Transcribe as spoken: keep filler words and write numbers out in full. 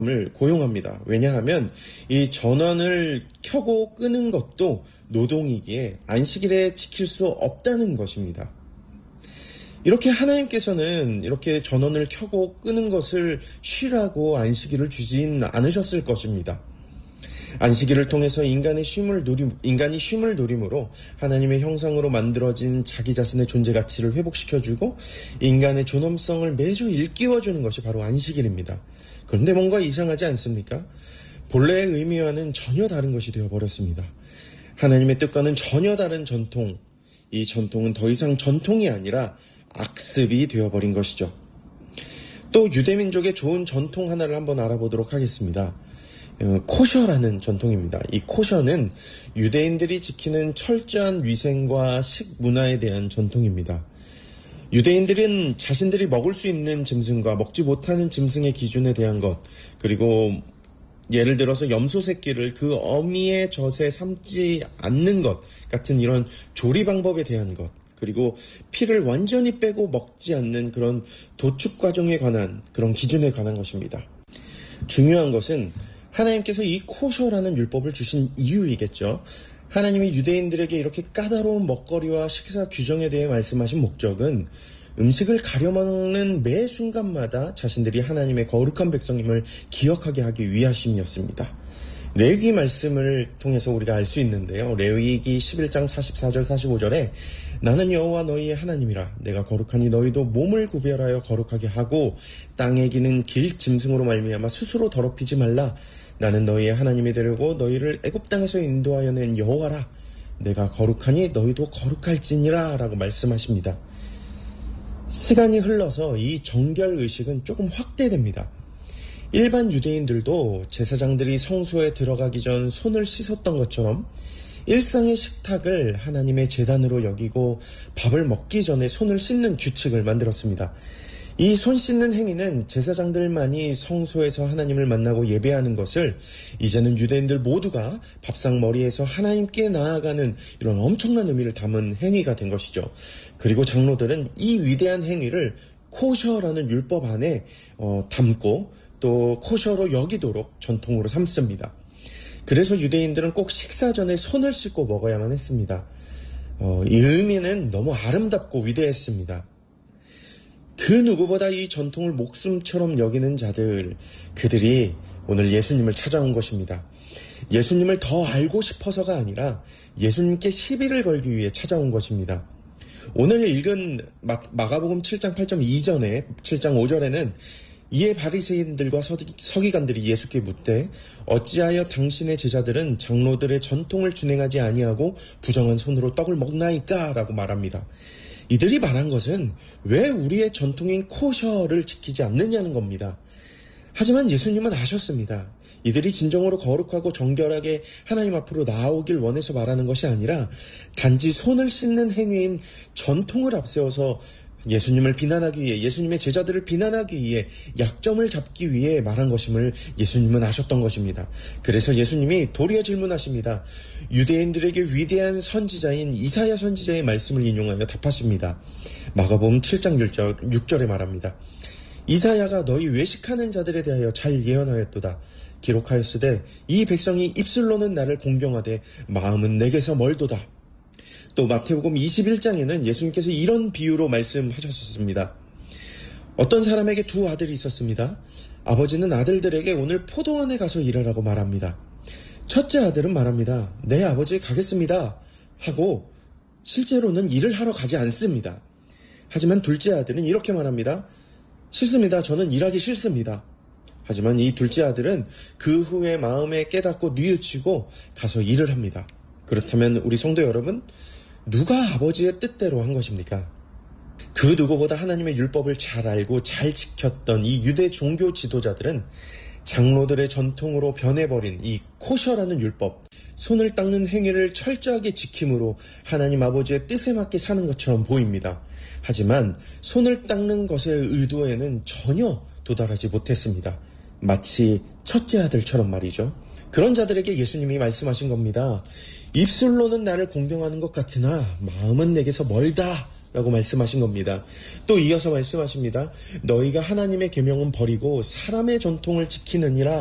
을 고용합니다. 왜냐하면 이 전원을 켜고 끄는 것도 노동이기에 안식일에 지킬 수 없다는 것입니다. 이렇게 하나님께서는 이렇게 전원을 켜고 끄는 것을 쉬라고 안식일을 주진 않으셨을 것입니다. 안식일을 통해서 인간의 쉼을 누림, 인간이 쉼을 누림으로 하나님의 형상으로 만들어진 자기 자신의 존재 가치를 회복시켜주고 인간의 존엄성을 매주 일깨워주는 것이 바로 안식일입니다. 그런데 뭔가 이상하지 않습니까? 본래의 의미와는 전혀 다른 것이 되어버렸습니다. 하나님의 뜻과는 전혀 다른 전통, 이 전통은 더 이상 전통이 아니라 악습이 되어버린 것이죠. 또 유대민족의 좋은 전통 하나를 한번 알아보도록 하겠습니다. 코셔라는 전통입니다. 이 코셔는 유대인들이 지키는 철저한 위생과 식문화에 대한 전통입니다. 유대인들은 자신들이 먹을 수 있는 짐승과 먹지 못하는 짐승의 기준에 대한 것, 그리고 예를 들어서 염소 새끼를 그 어미의 젖에 삶지 않는 것 같은 이런 조리 방법에 대한 것, 그리고 피를 완전히 빼고 먹지 않는 그런 도축 과정에 관한 그런 기준에 관한 것입니다. 중요한 것은 하나님께서 이 코셔라는 율법을 주신 이유이겠죠. 하나님이 유대인들에게 이렇게 까다로운 먹거리와 식사 규정에 대해 말씀하신 목적은 음식을 가려먹는 매 순간마다 자신들이 하나님의 거룩한 백성임을 기억하게 하기 위하심이었습니다. 레위기 말씀을 통해서 우리가 알 수 있는데요. 레위기 십일 장 사십사 절 사십오 절에 나는 여호와 너희의 하나님이라 내가 거룩하니 너희도 몸을 구별하여 거룩하게 하고 땅에 기는 길 짐승으로 말미암아 스스로 더럽히지 말라. 나는 너희의 하나님이 되려고 너희를 애굽 땅에서 인도하여 낸 여호와라. 내가 거룩하니 너희도 거룩할지니라 라고 말씀하십니다. 시간이 흘러서 이 정결 의식은 조금 확대됩니다. 일반 유대인들도 제사장들이 성소에 들어가기 전 손을 씻었던 것처럼 일상의 식탁을 하나님의 제단으로 여기고 밥을 먹기 전에 손을 씻는 규칙을 만들었습니다. 이 손 씻는 행위는 제사장들만이 성소에서 하나님을 만나고 예배하는 것을 이제는 유대인들 모두가 밥상 머리에서 하나님께 나아가는 이런 엄청난 의미를 담은 행위가 된 것이죠. 그리고 장로들은 이 위대한 행위를 코셔라는 율법 안에 어, 담고 또 코셔로 여기도록 전통으로 삼습니다. 그래서 유대인들은 꼭 식사 전에 손을 씻고 먹어야만 했습니다. 어, 이 의미는 너무 아름답고 위대했습니다. 그 누구보다 이 전통을 목숨처럼 여기는 자들, 그들이 오늘 예수님을 찾아온 것입니다. 예수님을 더 알고 싶어서가 아니라 예수님께 시비를 걸기 위해 찾아온 것입니다. 오늘 읽은 마가복음 칠 장 팔 점 이전에 칠 장 오 절에는 이에 바리새인들과 서기관들이 예수께 묻되 어찌하여 당신의 제자들은 장로들의 전통을 준행하지 아니하고 부정한 손으로 떡을 먹나이까? 라고 말합니다. 이들이 말한 것은 왜 우리의 전통인 코셔를 지키지 않느냐는 겁니다. 하지만 예수님은 아셨습니다. 이들이 진정으로 거룩하고 정결하게 하나님 앞으로 나아오길 원해서 말하는 것이 아니라 단지 손을 씻는 행위인 전통을 앞세워서 예수님을 비난하기 위해, 예수님의 제자들을 비난하기 위해 약점을 잡기 위해 말한 것임을 예수님은 아셨던 것입니다. 그래서 예수님이 도리어 질문하십니다. 유대인들에게 위대한 선지자인 이사야 선지자의 말씀을 인용하여 답하십니다. 마가복음 칠 장 육 절에 말합니다. 이사야가 너희 외식하는 자들에 대하여 잘 예언하였도다. 기록하였으되 이 백성이 입술로는 나를 공경하되 마음은 내게서 멀도다. 또 마태복음 이십일 장에는 예수님께서 이런 비유로 말씀하셨습니다. 어떤 사람에게 두 아들이 있었습니다. 아버지는 아들들에게 오늘 포도원에 가서 일하라고 말합니다. 첫째 아들은 말합니다. 네, 아버지 가겠습니다. 하고 실제로는 일을 하러 가지 않습니다. 하지만 둘째 아들은 이렇게 말합니다. 싫습니다. 저는 일하기 싫습니다. 하지만 이 둘째 아들은 그 후에 마음에 깨닫고 뉘우치고 가서 일을 합니다. 그렇다면 우리 성도 여러분, 누가 아버지의 뜻대로 한 것입니까? 그 누구보다 하나님의 율법을 잘 알고 잘 지켰던 이 유대 종교 지도자들은 장로들의 전통으로 변해버린 이 코셔라는 율법, 손을 닦는 행위를 철저하게 지킴으로 하나님 아버지의 뜻에 맞게 사는 것처럼 보입니다. 하지만 손을 닦는 것의 의도에는 전혀 도달하지 못했습니다. 마치 첫째 아들처럼 말이죠. 그런 자들에게 예수님이 말씀하신 겁니다. 입술로는 나를 공경하는 것 같으나 마음은 내게서 멀다 라고 말씀하신 겁니다. 또 이어서 말씀하십니다. 너희가 하나님의 계명은 버리고 사람의 전통을 지키느니라